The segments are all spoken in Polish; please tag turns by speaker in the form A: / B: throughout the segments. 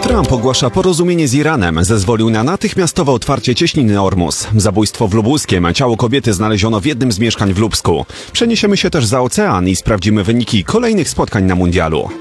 A: Trump ogłasza porozumienie z Iranem. Zezwolił na natychmiastowe otwarcie cieśniny Ormus. Zabójstwo w Lubuskiem. Ciało kobiety znaleziono w jednym z mieszkań w Lubsku. Przeniesiemy się też za ocean i sprawdzimy wyniki kolejnych spotkań na mundialu.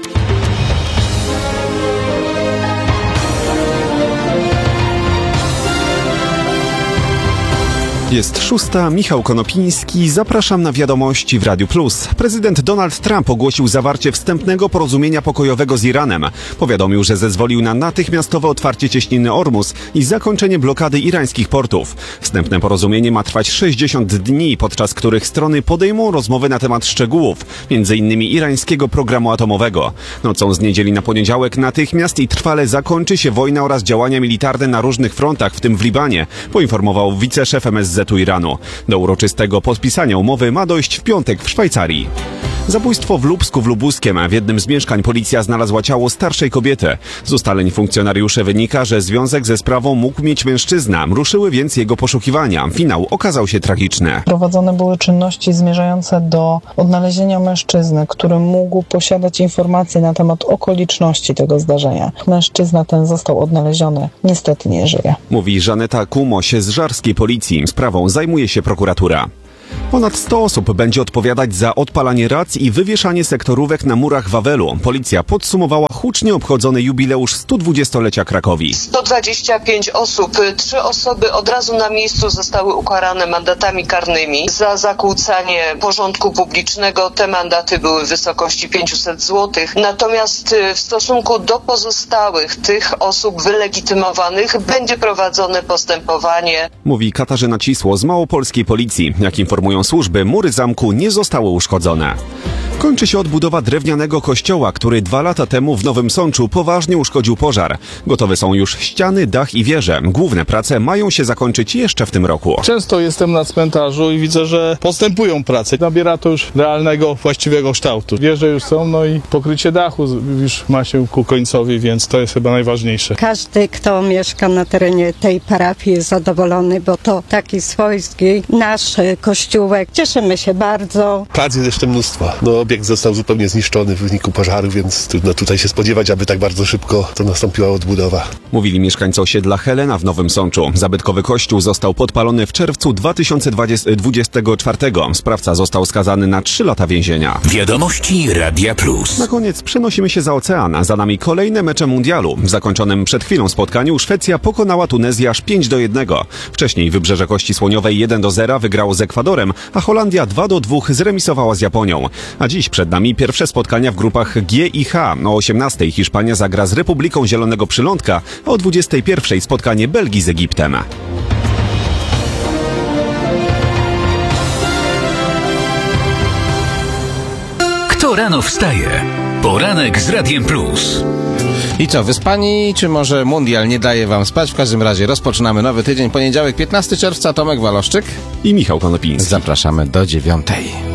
A: Jest 6. Michał Konopiński. Zapraszam na wiadomości w Radiu Plus. Prezydent Donald Trump ogłosił zawarcie wstępnego porozumienia pokojowego z Iranem. Powiadomił, że zezwolił na natychmiastowe otwarcie cieśniny Ormus i zakończenie blokady irańskich portów. Wstępne porozumienie ma trwać 60 dni, podczas których strony podejmą rozmowy na temat szczegółów, m.in. irańskiego programu atomowego. Nocą z niedzieli na poniedziałek natychmiast i trwale zakończy się wojna oraz działania militarne na różnych frontach, w tym w Libanie, poinformował wiceszef MSZ Iranu. Do uroczystego podpisania umowy ma dojść w piątek w Szwajcarii. Zabójstwo w Lubsku w Lubuskiem, a w jednym z mieszkań policja znalazła ciało starszej kobiety. Z ustaleń funkcjonariuszy wynika, że związek ze sprawą mógł mieć mężczyzna. Ruszyły więc jego poszukiwania. Finał okazał się tragiczny.
B: Prowadzone były czynności zmierzające do odnalezienia mężczyzny, który mógł posiadać informacje na temat okoliczności tego zdarzenia. Mężczyzna ten został odnaleziony. Niestety nie żyje.
A: Mówi Żaneta Kumoś z żarskiej policji. Sprawą zajmuje się prokuratura. Ponad 100 osób będzie odpowiadać za odpalanie rac i wywieszanie sektorówek na murach Wawelu. Policja podsumowała hucznie obchodzony jubileusz 120-lecia Krakowi.
C: 125 osób, 3 osoby od razu na miejscu zostały ukarane mandatami karnymi za zakłócanie porządku publicznego. Te mandaty były w wysokości 500 zł. Natomiast w stosunku do pozostałych tych osób wylegitymowanych będzie prowadzone postępowanie.
A: Mówi Katarzyna Cisło z małopolskiej policji. Jak informują służby, mury zamku nie zostały uszkodzone. Kończy się odbudowa drewnianego kościoła, który 2 lata temu w Nowym Sączu poważnie uszkodził pożar. Gotowe są już ściany, dach i wieże. Główne prace mają się zakończyć jeszcze w tym roku.
D: Często jestem na cmentarzu i widzę, że postępują prace. Nabiera to już realnego, właściwego kształtu. Wieże już są, no i pokrycie dachu już ma się ku końcowi, więc to jest chyba najważniejsze.
E: Każdy, kto mieszka na terenie tej parafii, jest zadowolony, bo to taki swojski nasz kościółek. Cieszymy się bardzo.
F: Prac jest jeszcze mnóstwo. Obiekt został zupełnie zniszczony w wyniku pożaru, więc trudno tutaj się spodziewać, aby tak bardzo szybko to nastąpiła odbudowa.
A: Mówili mieszkańcy osiedla Helena w Nowym Sączu. Zabytkowy kościół został podpalony w czerwcu 2024. Sprawca został skazany na 3 lata więzienia.
G: Wiadomości Radia Plus.
A: Na koniec przenosimy się za ocean, a za nami kolejne mecze mundialu. W zakończonym przed chwilą spotkaniu Szwecja pokonała Tunezję aż 5-1. Wcześniej Wybrzeże Kości Słoniowej 1-0 wygrało z Ekwadorem, a Holandia 2-2 zremisowała z Japonią. A dziś przed nami pierwsze spotkania w grupach G i H. O 18:00 Hiszpania zagra z Republiką Zielonego Przylądka, a o 21:00 spotkanie Belgii z Egiptem.
G: Kto rano wstaje? Poranek z Radiem Plus.
H: I co, wyspani, czy może mundial nie daje wam spać? W każdym razie rozpoczynamy nowy tydzień, poniedziałek 15 czerwca, Tomek Waloszczyk
A: i Michał Konopiński.
H: Zapraszamy do 9:00.